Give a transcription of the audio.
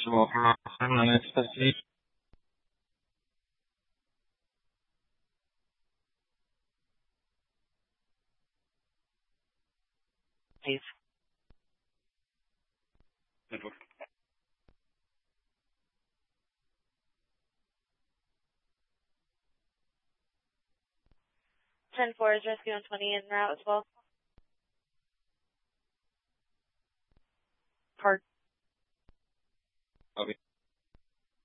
possible harassment and expectation. Please. Network. 10-4 is rescue on 20 en route as well. Card. Copy.